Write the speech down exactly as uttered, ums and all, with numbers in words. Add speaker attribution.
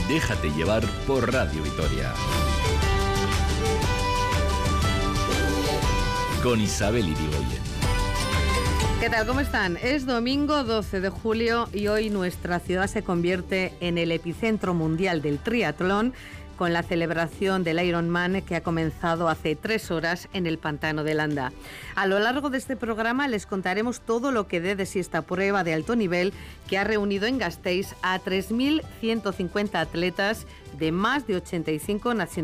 Speaker 1: Déjate llevar por Radio Vitoria. Con Isabel Irigoyen.
Speaker 2: ¿Qué tal? ¿Cómo están? Es domingo doce de julio y hoy nuestra ciudad se convierte en el epicentro mundial del triatlón con la celebración del Ironman que ha comenzado hace tres horas en el Pantano de Landa. A lo largo de este programa les contaremos todo lo que dé de sí esta prueba de alto nivel que ha reunido en Gasteiz a tres mil ciento cincuenta atletas de más de ochenta y cinco nacionalidades.